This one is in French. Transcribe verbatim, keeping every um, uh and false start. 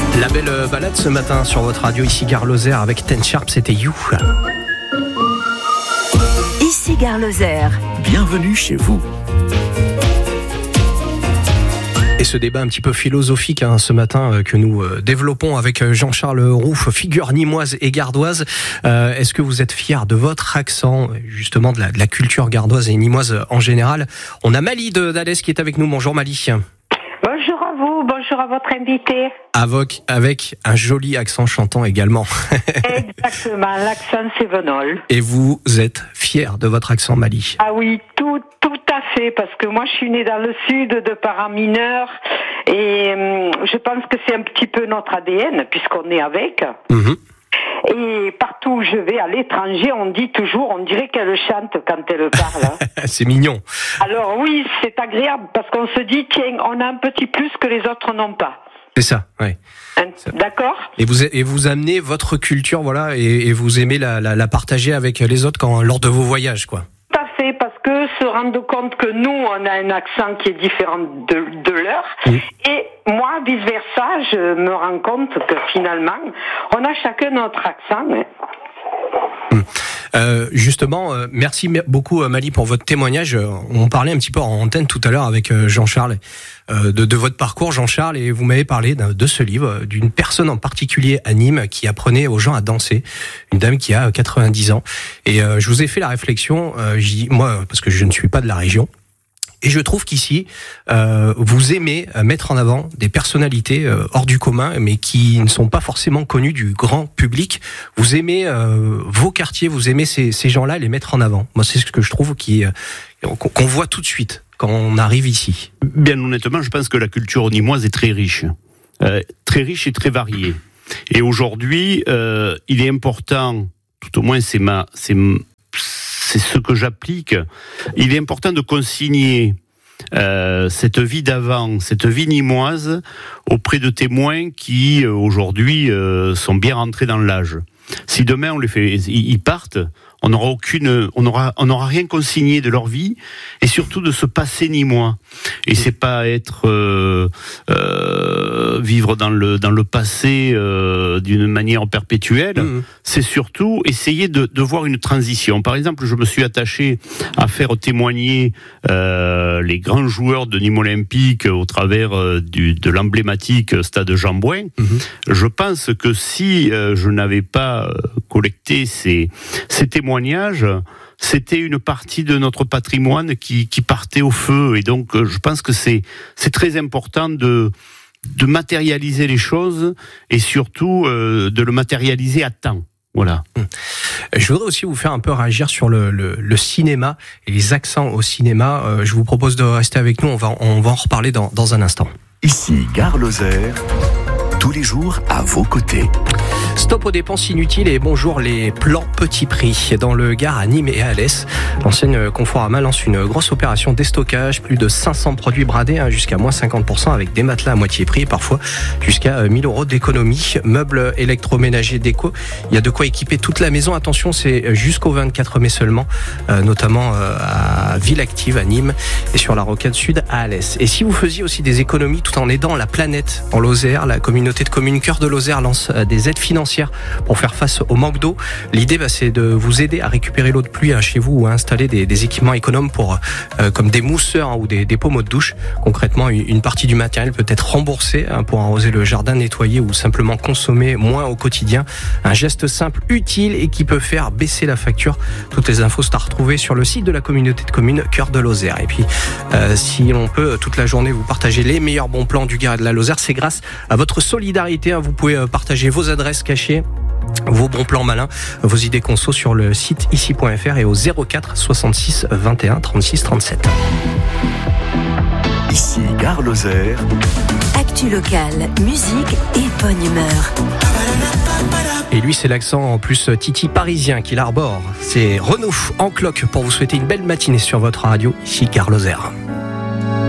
La belle balade ce matin sur votre radio, ici Gare Lozère avec Ten Sharp, c'était You. Ici Gare Lozère. Bienvenue chez vous. Et ce débat un petit peu philosophique hein, ce matin euh, que nous euh, développons avec Jean-Charles Rouff, figure nîmoise et gardoise. Euh, est-ce que vous êtes fiers de votre accent, justement de la, de la culture gardoise et nîmoise en général? On a Mali de d'Alès qui est avec nous. Bonjour Mali. Bonjour à vous, bonjour à votre invité. Avec, avec un joli accent chantant également. Exactement, l'accent sévenol. Et vous êtes fiers de votre accent Mali? Ah oui, tout, tout à fait, parce que moi je suis née dans le sud de parents mineurs et hum, je pense que c'est un petit peu notre A D N puisqu'on est avec. Mmh. Et partout où je vais à l'étranger, on dit toujours, on dirait qu'elle chante quand elle parle. C'est mignon. Alors oui, c'est agréable parce qu'on se dit, tiens, on a un petit plus que les autres n'ont pas. C'est ça, oui. Hein, d'accord. Et vous et vous amenez votre culture, voilà, et, et vous aimez la, la, la partager avec les autres quand lors de vos voyages, quoi. Tout à fait, parce que se rendre compte que nous, on a un accent qui est différent de, de leur, mmh. et moi, vice-versa, je me rends compte que finalement, on a chacun notre accent. Mmh. Euh, justement, euh, merci beaucoup Mali pour votre témoignage. On parlait un petit peu en antenne tout à l'heure avec Jean-Charles euh, de, de votre parcours, Jean-Charles, et vous m'avez parlé de ce livre, d'une personne en particulier à Nîmes qui apprenait aux gens à danser, une dame qui a quatre-vingt-dix ans. Et euh, je vous ai fait la réflexion, euh, j'y, moi, parce que je ne suis pas de la région, et je trouve qu'ici, euh, vous aimez mettre en avant des personnalités euh, hors du commun, mais qui ne sont pas forcément connues du grand public. Vous aimez euh, vos quartiers, vous aimez ces, ces gens-là, les mettre en avant. Moi, c'est ce que je trouve qui, euh, qu'on voit tout de suite quand on arrive ici. Bien honnêtement, je pense que la culture nîmoise est très riche, euh, très riche et très variée. Et aujourd'hui, euh, il est important, tout au moins c'est ma... c'est c'est ce que j'applique. Il est important de consigner euh, cette vie d'avant, cette vie nîmoise auprès de témoins qui euh, aujourd'hui euh, sont bien rentrés dans l'âge. Si demain on les fait, ils partent, on n'aura aucune, on aura, on n'aura rien consigné de leur vie et surtout de ce passé nîmois. Et c'est pas être euh, euh, vivre dans le dans le passé euh, d'une manière perpétuelle. Mmh. C'est surtout essayer de, de voir une transition. Par exemple, je me suis attaché à faire témoigner euh, les grands joueurs de Nîmes Olympique au travers euh, du de l'emblématique stade Jean Bouin. Mmh. Je pense que si euh, je n'avais pas euh, collecté ces ces témoignages, c'était une partie de notre patrimoine qui, qui partait au feu. Et donc, je pense que c'est, c'est très important de, de matérialiser les choses et surtout euh, de le matérialiser à temps. Voilà. Je voudrais aussi vous faire un peu réagir sur le, le, le cinéma et les accents au cinéma. Euh, je vous propose de rester avec nous. On va, on va en reparler dans, dans un instant. Ici, Gare Lozère, tous les jours à vos côtés. Stop aux dépenses inutiles et bonjour les plans petit prix. Dans le Gard à Nîmes et à Alès, l'enseigne Conforama lance une grosse opération déstockage, plus de cinq cents produits bradés, hein, jusqu'à moins cinquante pour cent avec des matelas à moitié prix et parfois jusqu'à mille euros d'économie. Meubles électroménagers déco, il y a de quoi équiper toute la maison. Attention, c'est jusqu'au vingt-quatre mai seulement, euh, notamment euh, à Ville Active à Nîmes et sur la Rocade Sud à Alès. Et si vous faisiez aussi des économies tout en aidant la planète en Lozère, la communauté de communes Cœur de Lozère lance euh, des aides financières pour faire face au manque d'eau. L'idée, bah, c'est de vous aider à récupérer l'eau de pluie hein, chez vous ou à installer des, des équipements économes pour, euh, comme des mousseurs hein, ou des, des pommeaux de douche. Concrètement, une, une partie du matériel peut être remboursée hein, pour arroser le jardin, nettoyer ou simplement consommer moins au quotidien. Un geste simple, utile et qui peut faire baisser la facture. Toutes les infos sont à retrouver sur le site de la communauté de communes Cœur de Lozère. Et puis, euh, si on peut toute la journée vous partager les meilleurs bons plans du Gard et de la Lozère, c'est grâce à votre solidarité. Hein. Vous pouvez partager vos adresses cachées, vos bons plans malins, vos idées conso sur le site ici point f r et au zéro quatre soixante-six vingt et un trente-six trente-sept. Ici Gare Lozère. Actu locale, musique et bonne humeur. Et lui, c'est l'accent en plus titi parisien qu'il arbore. C'est Renaud en cloque pour vous souhaiter une belle matinée sur votre radio, ici Gare Lozère.